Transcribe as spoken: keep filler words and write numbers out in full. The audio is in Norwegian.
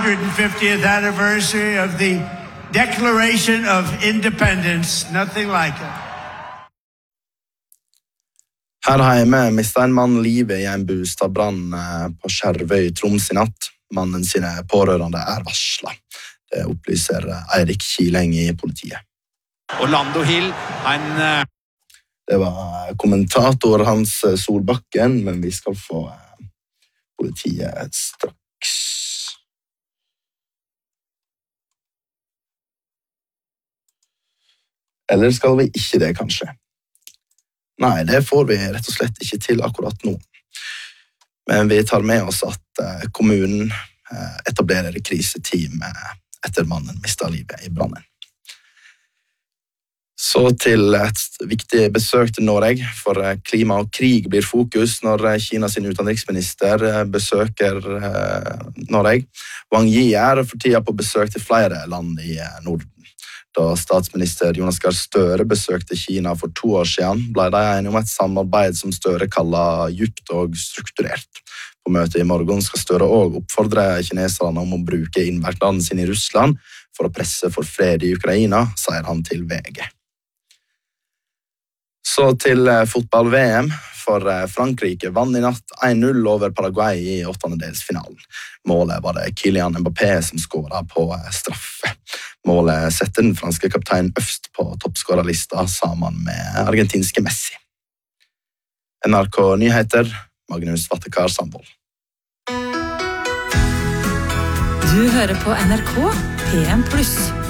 hundred fiftieth anniversary of the Declaration of Independence. Nothing like it. Her hjemme mistet en mann livet i en bostadbrann på Skjervøy, Troms i natt. Mannen sine pårørende er varslet. Det opplyser Eirik Kileng i politiet. Orlando Hill, han... Det var kommentator Hans Solbakken, men vi skal få politiet straks. Eller skal vi ikke det, kanskje? Nei, det får vi rett og slett ikke til akkurat nå. Men vi tar med oss at kommunen etablerer kriseteam etter mannen mistet livet i brannen. Så til et viktig besøk til Norge, for klima og krig blir fokus når Kina sin utenriksminister besøker Norge. Wang Yi er for tiden på besøk til flere land i Norden. Da statsminister Jonas Gahr Støre besøkte Kina for to år siden, ble de enige om et samarbeid som Støre kaller djupt og strukturert. På møtet i morgen skal Støre også oppfordre kineserne om å bruke innvirkningen sin i Russland for å presse for fred i Ukraina, sier han til V G. Så til fotball-V M, for Frankrike vann i natt en null over Paraguay i åttendedelsfinalen. Målet var det Kylian Mbappé som skåret på straffe. Målet setter den franske kapteinen øverst på toppskårerlista sammen med argentinske Messi. N R K Nyheter, Magnus Vattekar Sandvold. Du hører på N R K P M pluss.